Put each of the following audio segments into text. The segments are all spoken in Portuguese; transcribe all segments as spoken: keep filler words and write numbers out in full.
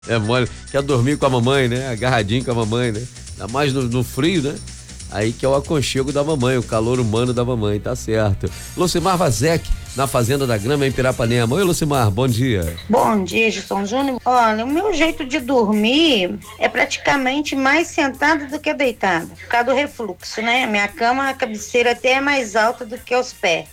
É mole, quer dormir com a mamãe, né? Agarradinho com a mamãe, né? Ainda mais no, no frio, né? Aí que é o aconchego da mamãe, o calor humano da mamãe, tá certo. Lucimar Vazek, na Fazenda da Grama, em Pirapanema. Oi, Lucimar, bom dia. Bom dia, Gilson Júnior. Olha, o meu jeito de dormir é praticamente mais sentado do que deitado, por causa do refluxo, né? Minha cama, a cabeceira até é mais alta do que os pés.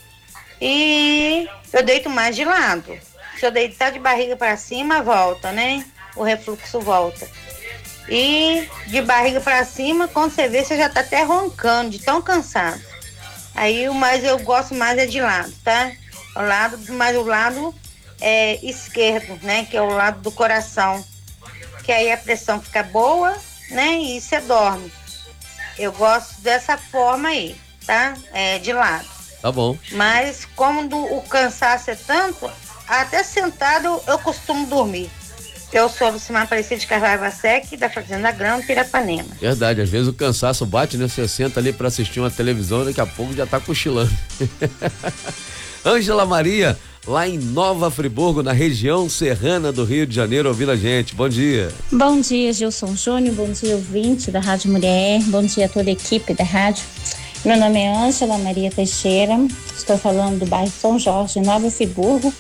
E eu deito mais de lado. Se eu deitar de barriga para cima, volta, né? O refluxo volta. E de barriga para cima, quando você vê, você já tá até roncando, de tão cansado. Aí o mais eu gosto mais é de lado, tá? O lado, mas o lado é esquerdo, né? Que é o lado do coração. Que aí a pressão fica boa, né? E você dorme. Eu gosto dessa forma aí, tá? É de lado. Tá bom. Mas como do, o cansaço é tanto, até sentado eu, eu costumo dormir. Eu sou a Lucimar Aparecida de Carvalho Vazek, da Fazenda Grama, Pirapanema. Verdade, às vezes o cansaço bate, né? Você senta ali pra assistir uma televisão, daqui a pouco já tá cochilando. Ângela Maria, lá em Nova Friburgo, na região serrana do Rio de Janeiro, ouvindo a gente. Bom dia. Bom dia, Gilson Júnior, bom dia, ouvinte da Rádio Mulher, bom dia a toda a equipe da rádio. Meu nome é Ângela Maria Teixeira, estou falando do bairro São Jorge, Nova Friburgo.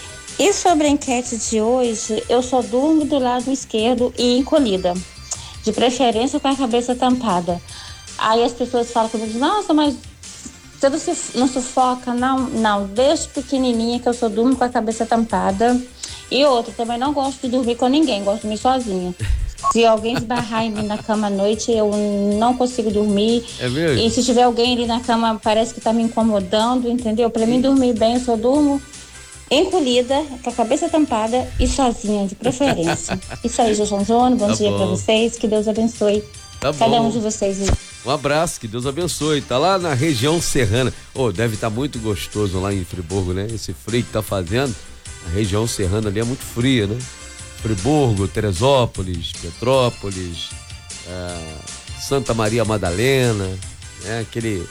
E sobre a enquete de hoje, eu só durmo do lado esquerdo e encolhida, de preferência com a cabeça tampada. Aí as pessoas falam comigo, nossa, mas você não, se, não sufoca? Não, não, desde pequenininha que eu só durmo com a cabeça tampada. E outra, também não gosto de dormir com ninguém, gosto de dormir sozinha. Se alguém esbarrar em mim na cama à noite, eu não consigo dormir. É mesmo? E se tiver alguém ali na cama, parece que tá me incomodando, entendeu? Pra mim dormir bem, eu só durmo encolhida, com a cabeça tampada e sozinha, de preferência. Isso aí, Gilson Júnior, bom tá dia bom. pra vocês, que Deus abençoe tá cada bom. um de vocês. Um abraço, que Deus abençoe. Tá lá na região serrana. Oh, deve estar tá muito gostoso lá em Friburgo, né? Esse frio que tá fazendo. A região serrana ali é muito fria, né? Friburgo, Teresópolis, Petrópolis, é, Santa Maria Madalena, né? Aquele,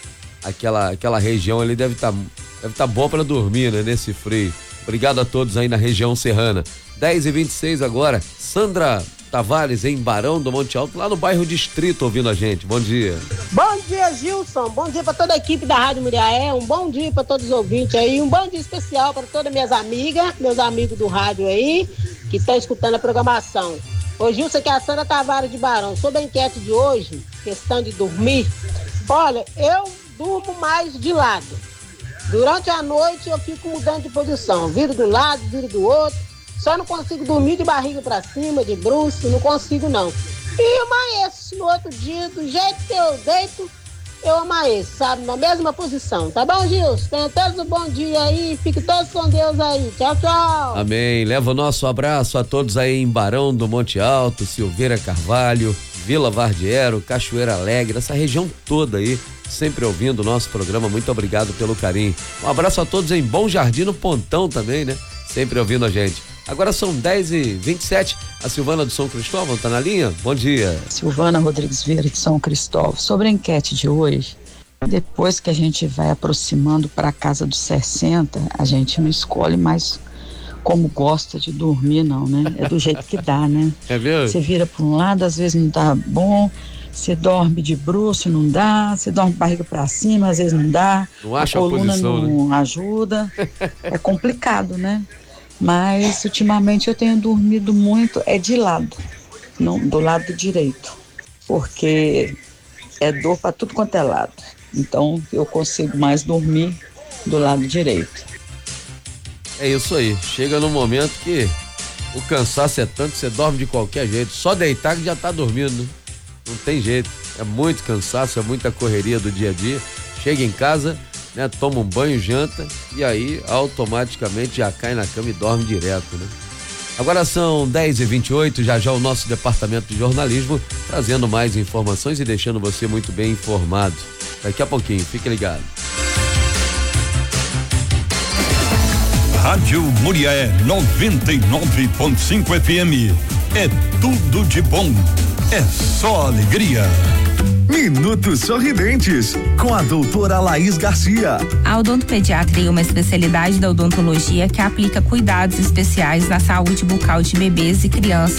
aquela, aquela região ali deve estar... Tá, Deve estar tá bom para dormir, né? Nesse frio. Obrigado a todos aí na região serrana. dez e vinte e seis agora. Sandra Tavares, em Barão do Monte Alto, lá no bairro Distrito, ouvindo a gente. Bom dia. Bom dia, Gilson. Bom dia para toda a equipe da Rádio Muriaé. Um bom dia para todos os ouvintes aí. Um bom dia especial para todas minhas amigas, meus amigos do rádio aí, que estão escutando a programação. Ô, Gilson, aqui é a Sandra Tavares de Barão. Sobre a enquete de hoje, questão de dormir. Olha, eu durmo mais de lado. Durante a noite eu fico mudando de posição, viro do lado, viro do outro, só não consigo dormir de barriga pra cima, de bruço, não consigo não. E eu amanheço no outro dia, do jeito que eu deito, eu amanheço, sabe, na mesma posição. Tá bom, Gilson? Tenha todos um bom dia aí, fiquem todos com Deus aí. Tchau, tchau. Amém. Leva o nosso abraço a todos aí em Barão do Monte Alto, Silveira Carvalho, Vila Vardiero, Cachoeira Alegre, essa região toda aí, sempre ouvindo o nosso programa. Muito obrigado pelo carinho. Um abraço a todos em Bom Jardim, no Pontão também, né? Sempre ouvindo a gente. Agora são dez e vinte e sete. A Silvana do São Cristóvão tá na linha? Bom dia. Silvana Rodrigues Vieira de São Cristóvão. Sobre a enquete de hoje, depois que a gente vai aproximando para a casa dos sessenta, a gente não escolhe mais como gosta de dormir, não, né? É do jeito que dá, né? É mesmo? Você vira para um lado, às vezes não tá bom, você dorme de bruço, não dá, você dorme de barriga para cima, às vezes não dá, não acha a coluna a posição, não né? ajuda, é complicado, né? Mas ultimamente eu tenho dormido muito, é de lado, não, do lado direito, porque é dor para tudo quanto é lado, então eu consigo mais dormir do lado direito. É isso aí, chega num momento que o cansaço é tanto que você dorme de qualquer jeito, só deitar que já tá dormindo, né? Não tem jeito, é muito cansaço, é muita correria do dia a dia. Chega em casa, né, toma um banho, janta e aí automaticamente já cai na cama e dorme direto, né? Agora são dez e vinte e oito, já já o nosso departamento de jornalismo trazendo mais informações e deixando você muito bem informado. Daqui a pouquinho, fique ligado. Rádio Muriaé noventa e nove ponto cinco F M. É tudo de bom. É só alegria. Minutos Sorridentes, com a doutora Laís Garcia. A odontopediatria é uma especialidade da odontologia que aplica cuidados especiais na saúde bucal de bebês e crianças